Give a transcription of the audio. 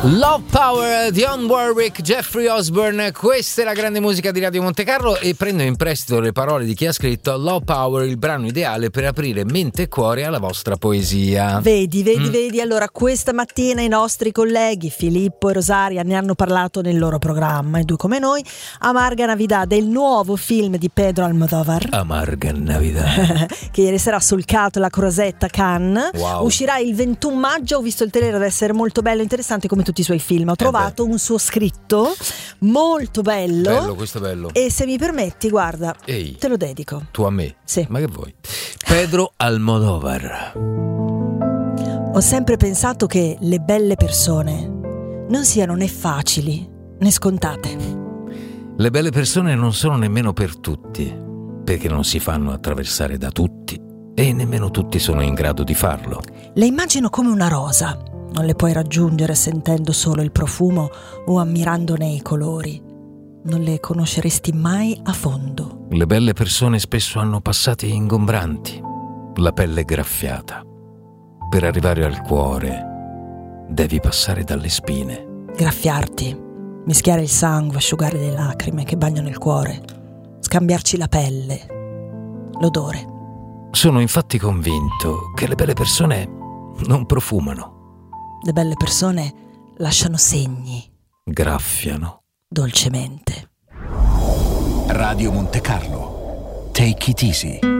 Love Power, Dionne Warwick, Jeffrey Osborne, questa è la grande musica di Radio Monte Carlo e prendo in prestito le parole di chi ha scritto Love Power, il brano ideale per aprire mente e cuore alla vostra poesia. Vedi, allora questa mattina i nostri colleghi Filippo e Rosaria ne hanno parlato nel loro programma e due come noi, Amarga Navidad, del nuovo film di Pedro Almodóvar. Amarga Navidad. Che ieri sera ha solcato la Crosetta Cannes. Wow. Uscirà il 21 maggio, ho visto il trailer, deve essere molto bello e interessante come tutti i suoi film. Ho trovato un suo scritto molto bello. Questo è bello. E se mi permetti, guarda, Ehi, te lo dedico. tu a me? Sì. Ma che vuoi? Pedro Almodóvar. Ho sempre pensato che le belle persone non siano né facili né scontate. Le belle persone non sono nemmeno per tutti, perché non si fanno attraversare da tutti e nemmeno tutti sono in grado di farlo. Le immagino come una rosa. Non le puoi raggiungere sentendo solo il profumo o ammirandone i colori. Non le conosceresti mai a fondo. Le belle persone spesso hanno passati ingombranti, la pelle graffiata. Per arrivare al cuore devi passare dalle spine. Graffiarti, mischiare il sangue, asciugare le lacrime che bagnano il cuore, scambiarci la pelle, l'odore. Sono infatti convinto che le belle persone non profumano. Le belle persone lasciano segni. Graffiano. Dolcemente. Radio Monte Carlo. Take it easy.